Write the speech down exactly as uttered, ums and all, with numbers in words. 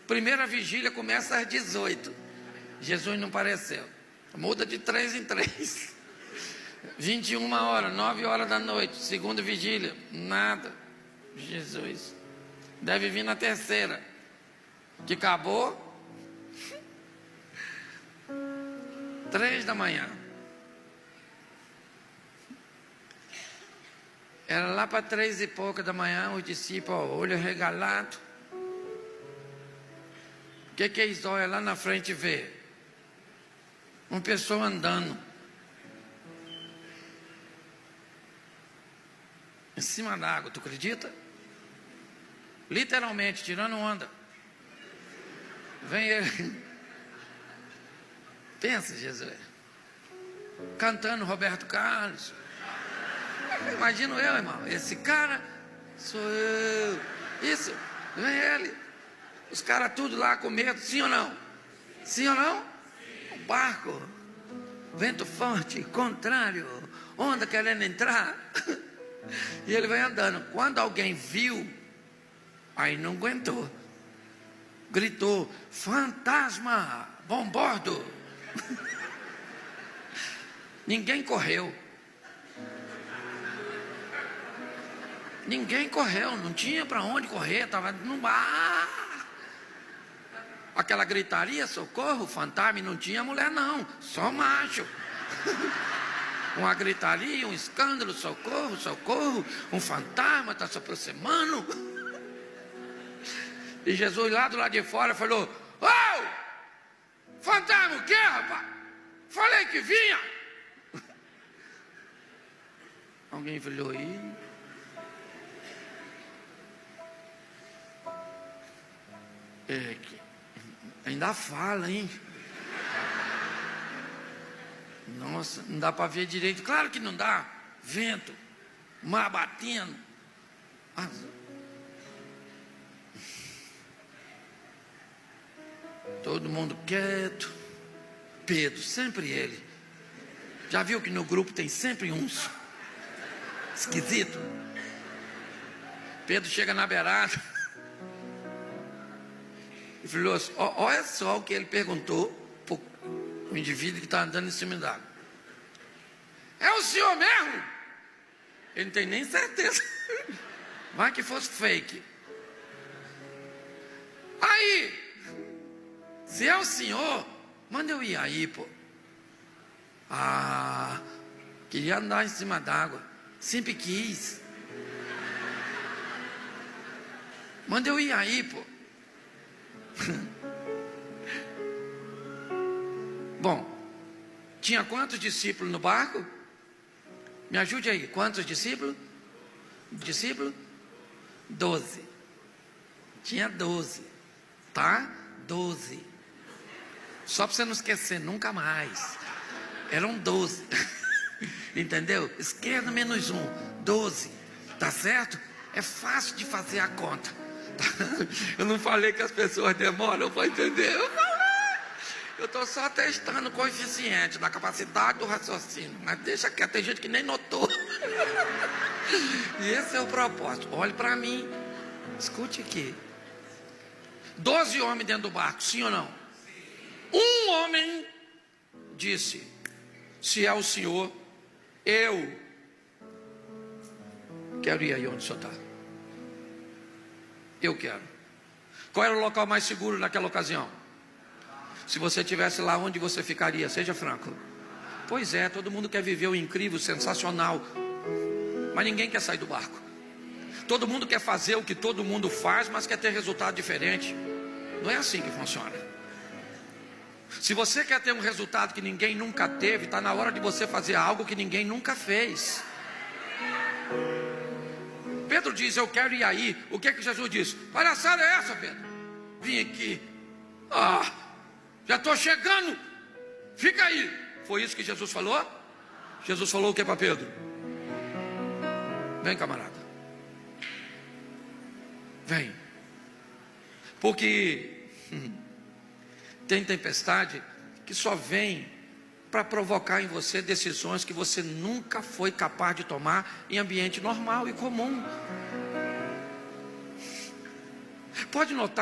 Primeira vigília começa às dezoito. Jesus não apareceu. Muda de três em três. vinte e uma horas, nove horas da noite. Segunda vigília, nada. Jesus. Deve vir na terceira, que acabou três da manhã. Era lá para três e pouca da manhã, os discípulos, ó, olho regalado. O que que eles olham lá na frente e vê? Uma pessoa andando em cima da água, tu acredita? Literalmente, tirando onda. Vem ele. Pensa, Jesus. Cantando Roberto Carlos. Imagino eu, irmão. Esse cara sou eu. Isso, vem ele. Os caras tudo lá com medo, sim ou não? Sim ou não? O barco, vento forte, contrário, onda querendo entrar. E ele vai andando. Quando alguém viu, aí não aguentou, gritou: fantasma, bombordo. Ninguém correu. Ninguém correu, não tinha para onde correr, estava no mar. Aquela gritaria, socorro, fantasma, não tinha mulher não, só macho. Uma gritaria, um escândalo, socorro, socorro, um fantasma está se aproximando. E Jesus lá do lado de fora falou: ô, fantasma o quê, rapaz? Falei que vinha. Alguém falou: ih, é que ainda fala, hein? Nossa, não dá para ver direito. Claro que não dá. Vento, mar batendo. Ah, todo mundo quieto. Pedro, sempre ele. Já viu que no grupo tem sempre uns esquisito? Pedro chega na beirada e falou assim: olha só o que ele perguntou para o indivíduo que está andando em cima d'água. É o senhor mesmo? Ele não tem nem certeza. Vai que fosse fake. Aí, se é o senhor, manda eu ir aí, pô. Ah, queria andar em cima d'água. Sempre quis. Manda eu ir aí, pô. Bom, tinha quantos discípulos no barco? Me ajude aí, quantos discípulos? Discípulos? Doze. Tinha doze, tá? Doze. Só para você não esquecer, nunca mais. Eram doze. Entendeu? Esquerda menos um, doze. Tá certo? É fácil de fazer a conta. Eu não falei que as pessoas demoram para entender. Eu falei. Eu estou só testando o coeficiente da capacidade do raciocínio. Mas deixa quieto, tem gente que nem notou. E esse é o propósito. Olhe para mim. Escute aqui. Doze homens dentro do barco, sim ou não? Um homem disse: se é o senhor, eu quero ir aí onde o senhor está. Eu quero. Qual era o local mais seguro naquela ocasião? Se você estivesse lá, onde você ficaria? Seja franco. Pois é, todo mundo quer viver o incrível, sensacional, mas ninguém quer sair do barco. Todo mundo quer fazer o que todo mundo faz, mas quer ter resultado diferente. Não é assim que funciona. Se você quer ter um resultado que ninguém nunca teve, está na hora de você fazer algo que ninguém nunca fez. Pedro diz: eu quero ir aí. O que que Jesus disse? Palhaçada é essa, Pedro? Vim aqui. Ah, já estou chegando. Fica aí. Foi isso que Jesus falou? Jesus falou o que para Pedro? Vem, camarada. Vem. Porque hum, tem tempestade que só vem para provocar em você decisões que você nunca foi capaz de tomar em ambiente normal e comum. Pode notar